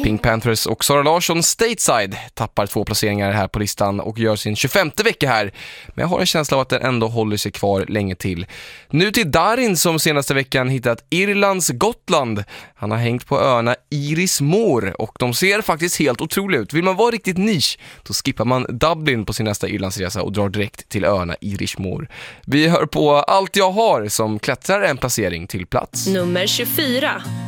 Pink Panthers och Sara Larsson Stateside tappar 2 placeringar här på listan och gör sin 25:e vecka här. Men jag har en känsla av att den ändå håller sig kvar länge till. Nu till Darin som senaste veckan hittat Irlands Gotland. Han har hängt på öarna Iris Mor och de ser faktiskt helt otroliga ut. Vill man vara riktigt nisch, då skippar man Dublin på sin nästa Irlandsresa och drar direkt till öarna Iris Mor. Vi hör på Allt jag har som klättrar en placering till plats Nummer 24.